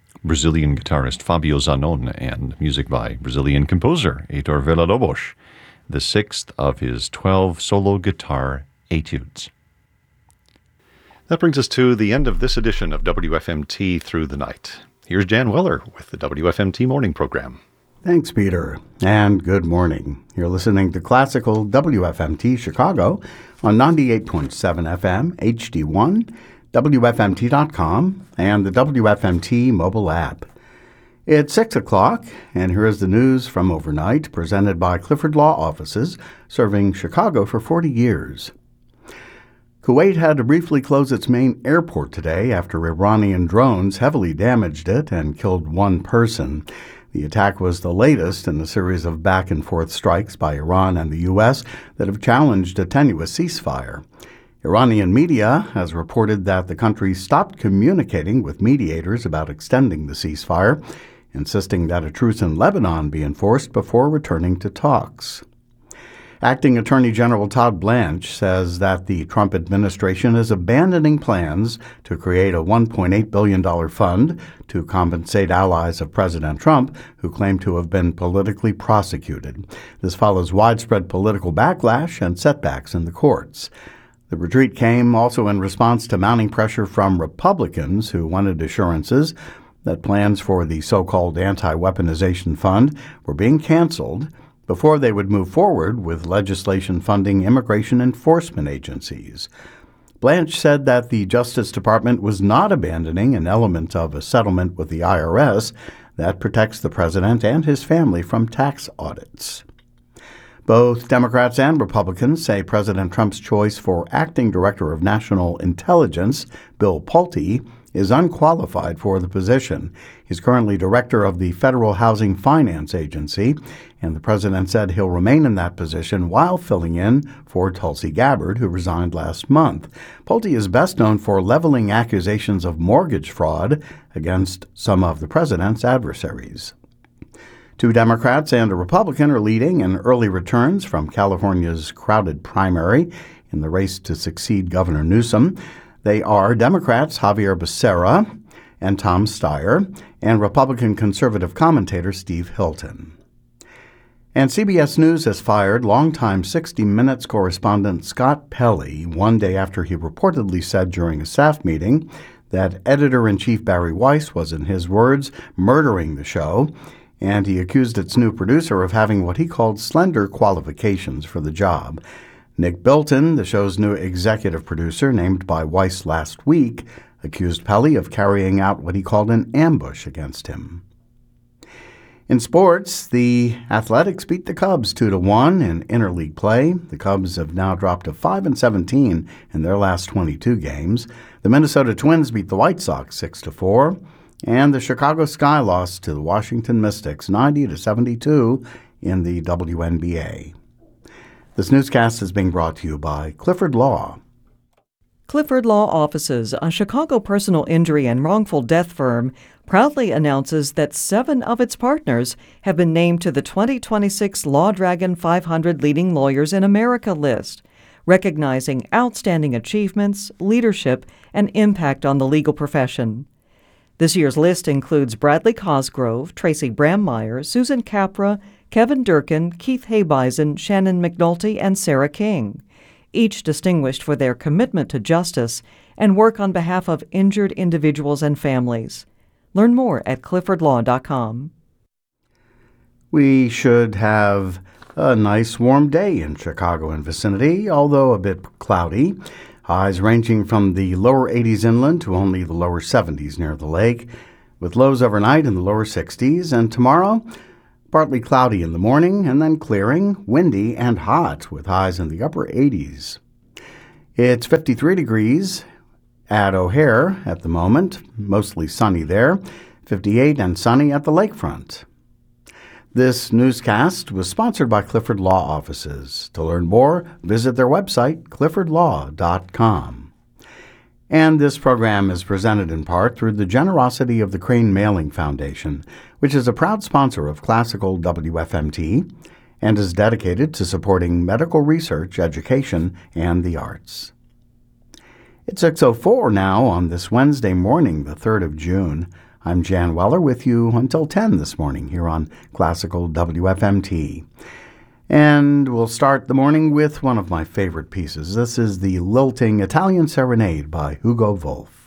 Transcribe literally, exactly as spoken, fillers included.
Brazilian guitarist Fabio Zanon, and music by Brazilian composer Heitor Villa-Lobos, the sixth of his twelve solo guitar etudes. That brings us to the end of this edition of W F M T Through the Night. Here's Jan Weller with the W F M T Morning Program. Thanks, Peter, and good morning. You're listening to Classical W F M T Chicago on ninety-eight point seven F M, H D one, W F M T dot com, and the W F M T mobile app. It's six o'clock, and here is the news from overnight, presented by Clifford Law Offices, serving Chicago for forty years. Kuwait had to briefly close its main airport today after Iranian drones heavily damaged it and killed one person. The attack was the latest in a series of back-and-forth strikes by Iran and the U S that have challenged a tenuous ceasefire. Iranian media has reported that the country stopped communicating with mediators about extending the ceasefire, insisting that a truce in Lebanon be enforced before returning to talks. Acting Attorney General Todd Blanche says that the Trump administration is abandoning plans to create a one point eight billion dollars fund to compensate allies of President Trump who claim to have been politically prosecuted. This follows widespread political backlash and setbacks in the courts. The retreat came also in response to mounting pressure from Republicans who wanted assurances that plans for the so-called anti-weaponization fund were being canceled before they would move forward with legislation funding immigration enforcement agencies. Blanche said that the Justice Department was not abandoning an element of a settlement with the I R S that protects the president and his family from tax audits. Both Democrats and Republicans say President Trump's choice for acting director of national intelligence, Bill Pulte, is unqualified for the position. He's currently director of the Federal Housing Finance Agency, and the president said he'll remain in that position while filling in for Tulsi Gabbard, who resigned last month. Pulte is best known for leveling accusations of mortgage fraud against some of the president's adversaries. Two Democrats and a Republican are leading in early returns from California's crowded primary in the race to succeed Governor Newsom. They are Democrats Xavier Becerra and Tom Steyer, and Republican conservative commentator Steve Hilton. And C B S News has fired longtime sixty minutes correspondent Scott Pelley one day after he reportedly said during a staff meeting that editor-in-chief Barry Weiss was, in his words, murdering the show, and he accused its new producer of having what he called slender qualifications for the job. Nick Bilton, the show's new executive producer, named by Weiss last week, accused Pelley of carrying out what he called an ambush against him. In sports, the Athletics beat the Cubs two to one in interleague play. The Cubs have now dropped to five and seventeen in their last twenty-two games. The Minnesota Twins beat the White Sox six to four, and the Chicago Sky lost to the Washington Mystics ninety to seventy-two in the W N B A. This newscast is being brought to you by Clifford Law. Clifford Law Offices, a Chicago personal injury and wrongful death firm, proudly announces that seven of its partners have been named to the twenty twenty-six Law Dragon five hundred Leading Lawyers in America list, recognizing outstanding achievements, leadership, and impact on the legal profession. This year's list includes Bradley Cosgrove, Tracy Brammeyer, Susan Capra, Kevin Durkin, Keith Habeisen, Shannon McNulty, and Sarah King, each distinguished for their commitment to justice and work on behalf of injured individuals and families. Learn more at clifford law dot com. We should have a nice warm day in Chicago and vicinity, although a bit cloudy. Highs ranging from the lower eighties inland to only the lower seventies near the lake, with lows overnight in the lower sixties. And tomorrow, partly cloudy in the morning and then clearing, windy and hot with highs in the upper eighties. It's fifty-three degrees at O'Hare at the moment, mostly sunny there, fifty-eight and sunny at the lakefront. This newscast was sponsored by Clifford Law Offices. To learn more, visit their website, clifford law dot com. And this program is presented in part through the generosity of the Crane Mailing Foundation, which is a proud sponsor of Classical W F M T and is dedicated to supporting medical research, education, and the arts. It's six oh four now on this Wednesday morning, the third of June. I'm Jan Weller with you until ten this morning here on Classical W F M T. And we'll start the morning with one of my favorite pieces. This is the lilting Italian Serenade by Hugo Wolf.